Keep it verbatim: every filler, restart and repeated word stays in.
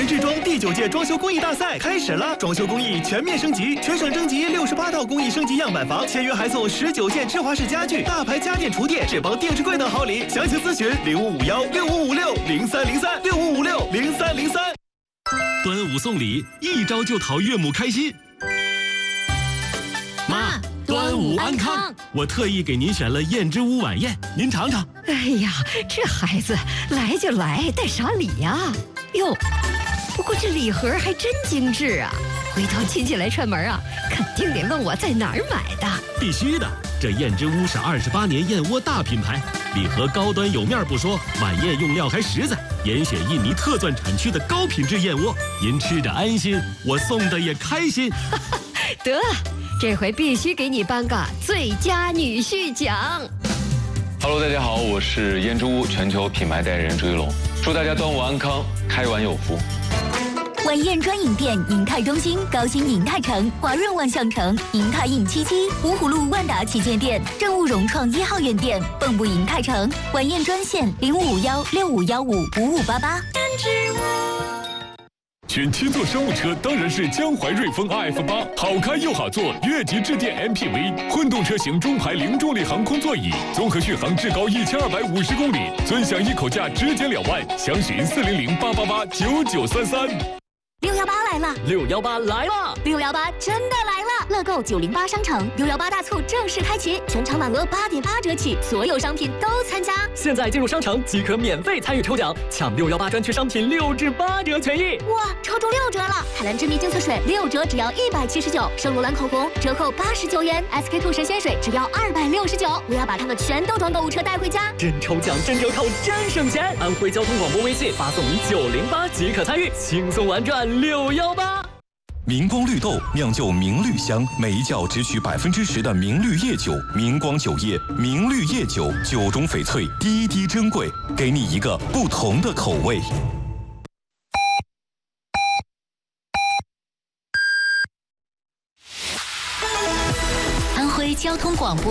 至庄第九届装修工艺大赛开始了，装修工艺全面升级，全省征集六十八套工艺升级样板房，签约还送十九件芝华士家具、大牌家电厨电、智邦定制柜等好礼。详情咨询零五五幺六五五六零三零三六五五六零三零三。 端午送礼，一招就讨岳母开心。妈，端午安康！我特意给您选了燕之屋晚宴，您尝尝。 哎呀，这孩子来就来，带啥礼呀？哟，不过这礼盒还真精致啊！回头亲戚来串门啊，肯定得问我在哪儿买的。 必须的，这燕之屋是二十八年燕窝大品牌，礼盒高端有面不说，晚宴用料还实在，严选印尼特钻产区的高品质燕窝，您吃着安心，我送的也开心。 得，这回必须给你颁个最佳女婿奖。 Hello， 大家好，我是燕之屋全球品牌代言人朱一龙，祝大家端午安康，开碗有福。 晚宴专营店：银泰中心、高新银泰城、华润万象城、银泰印七七、芜湖路万达旗舰店、正物融创一号院店、蚌埠银泰城。晚宴专线：零五五幺六五幺五五五八八。 选七座商务车当然是江淮瑞风 R F 八，好开又好坐，越级致电 M P V， 混动车型中排零重力航空座椅，综合续航至高一千二百五十公里，尊享一口价直减两万，详询四零零八八八九九三三。 六幺八来了， 六幺八来了， 六幺八真的来了！乐购九零八商城六幺八大促正式开启，全场满额八点八折起，所有商品都参加。 现在进入商城即可免费参与抽奖，抢六幺八专区商品六至八折权益。 哇，抽中六折了！海蓝之谜净色水六折只要一百七十九，圣罗兰口红折扣八十九元 ，S K two 神仙水只要二百六十九。我要把它们全都装购物车带回家。 真抽奖，真折扣，真省钱！安徽交通广播微信发送你九零八即可参与，轻松玩转六幺八。 明光绿豆酿就明绿香，每一窖只取百分之十的明绿叶酒。明光酒业明绿叶酒，酒中翡翠，滴滴珍贵，给你一个不同的口味。 安徽交通广播。